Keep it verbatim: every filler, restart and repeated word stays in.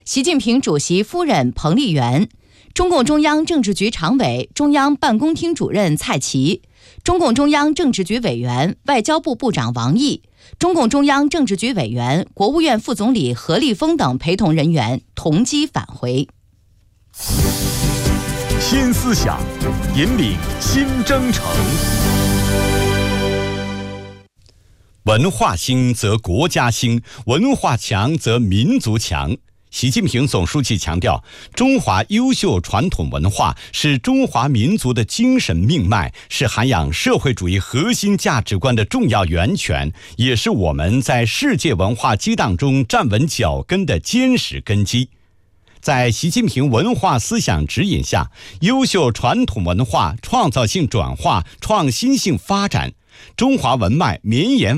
习近平主席夫人彭丽媛，中共中央政治局常委、中央办公厅主任蔡奇，中共中央政治局委员、外交部部长王毅，中共中央政治局委员、国务院副总理何立峰等陪同人员同机返回。 新思想，引领新征程。文化兴则国家兴，文化强则民族强。习近平总书记强调，中华优秀传统文化是中华民族的精神命脉，是涵养社会主义核心价值观的重要源泉，也是我们在世界文化激荡中站稳脚跟的坚实根基。在习近平文化思想指引下，优秀传统文化创造性转化、创新性发展，中华文脉绵延